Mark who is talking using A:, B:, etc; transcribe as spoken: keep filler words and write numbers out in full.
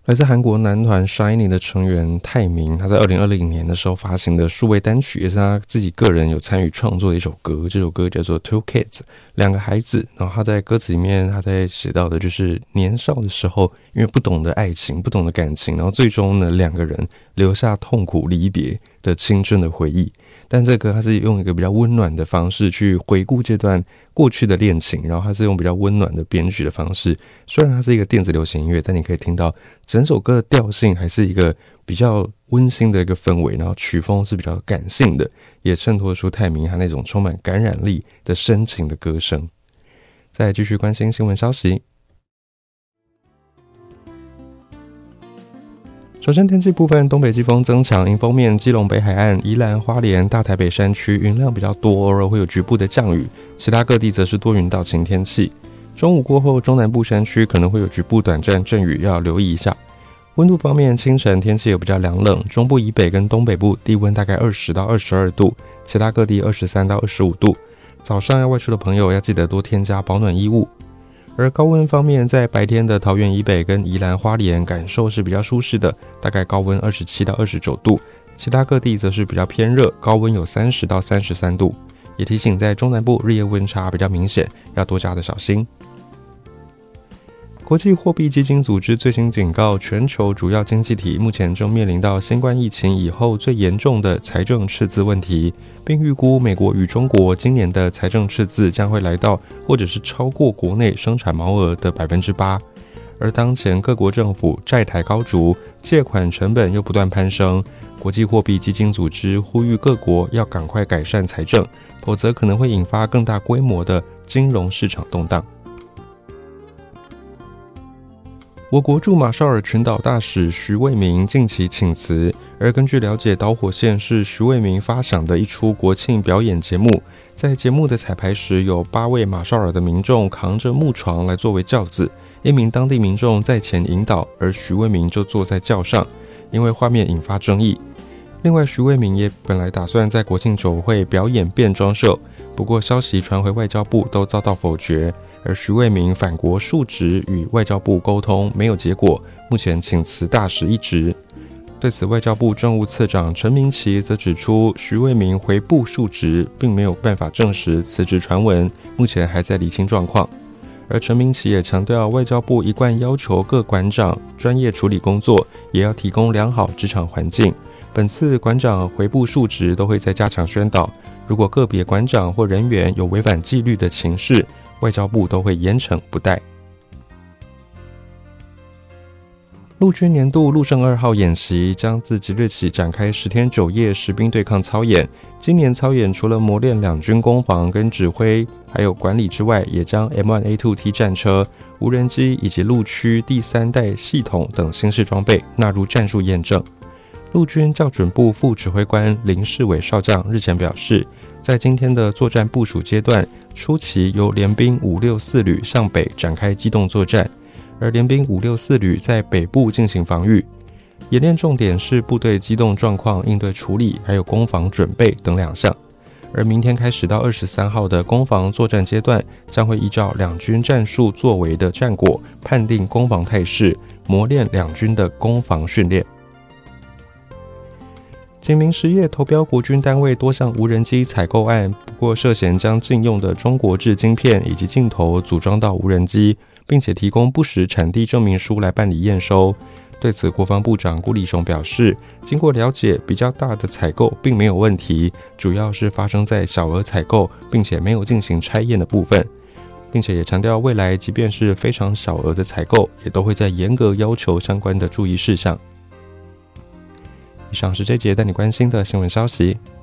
A: 来自韩国男团 SHINee 的成员泰民，他在二零二零年的时候发行的数位单曲，也是他自己个人有参与创作的一首歌。这首歌叫做 Two Kids， 两个孩子。然后他在歌词里面，他在写到的就是年少的时候，因为不懂得爱情，不懂得感情，然后最终呢，两个人留下痛苦离别的青春的回忆。但这个他是用一个比较温暖的方式去回顾这段过去的恋情，然后他是用比较温暖的编曲的方式。虽然它是一个电子流行音乐，但你可以听到整首歌的调性还是一个比较温馨的一个氛围，然后曲风是比较感性的，也衬托出泰民他那种充满感染力的深情的歌声。再来继续关心新闻消息。首先天气部分，东北季风增强，迎风面基隆北海岸、宜兰花莲、大台北山区云量比较多，偶尔会有局部的降雨，其他各地则是多云到晴天气。中午过后，中南部山区可能会有局部短暂阵雨，要留意一下。温度方面，清晨天气有比较凉冷，中部以北跟东北部低温大概二十到二十二度，其他各地二十三到二十五度。早上要外出的朋友要记得多添加保暖衣物。而高温方面，在白天的桃园以北跟宜兰花莲感受是比较舒适的，大概高温二十七到二十九度，其他各地则是比较偏热，高温有三十到三十三度。也提醒在中南部日夜温差比较明显，要多加的小心。国际货币基金组织最新警告，全球主要经济体目前正面临到新冠疫情以后最严重的财政赤字问题，并预估美国与中国今年的财政赤字将会来到或者是超过国内生产毛额的 百分之八。 而当前各国政府债台高筑，借款成本又不断攀升，国际货币基金组织呼吁各国要赶快改善财政，否则可能会引发更大规模的金融市场动荡。我国驻马绍尔群岛大使徐卫民近期请辞，而根据了解，导火线是徐卫民发想的一出国庆表演节目。在节目的彩排时，有八位马绍尔的民众扛着木床来作为轿子，一名当地民众在前引导，而徐卫民就坐在轿上，因为画面引发争议。另外，徐卫民也本来打算在国庆酒会表演变装秀，不过消息传回外交部都遭到否决。而徐卫民返国述职，与外交部沟通没有结果，目前请辞大使一职。对此，外交部政务次长陈明奇则指出，徐卫民回部述职，并没有办法证实辞职传闻，目前还在厘清状况。而陈明奇也强调，外交部一贯要求各馆长专业处理工作，也要提供良好职场环境。本次馆长回部述职都会再加强宣导，如果个别馆长或人员有违反纪律的情事，外交部都会严惩不贷。陆军年度陆胜二号演习将自即日起展开十天九夜实兵对抗操演。今年操演除了磨练两军攻防跟指挥还有管理之外，也将 M 一 A 二 T 战车、无人机以及陆区第三代系统等新式装备纳入战术验证。陆军校准部副指挥官林世伟少将日前表示，在今天的作战部署阶段，初期由联兵五六四旅向北展开机动作战，而联兵五六四旅在北部进行防御。演练重点是部队机动状况应对处理，还有攻防准备等两项。而明天开始到二十三号的攻防作战阶段，将会依照两军战术作为的战果，判定攻防态势，磨练两军的攻防训练。警民实业投标国军单位多项无人机采购案，不过涉嫌将禁用的中国制晶片以及镜头组装到无人机，并且提供不实产地证明书来办理验收。对此，国防部长顾立雄表示，经过了解，比较大的采购并没有问题，主要是发生在小额采购并且没有进行拆验的部分，并且也强调未来即便是非常小额的采购，也都会在严格要求相关的注意事项。以上是这节带你关心的新闻消息。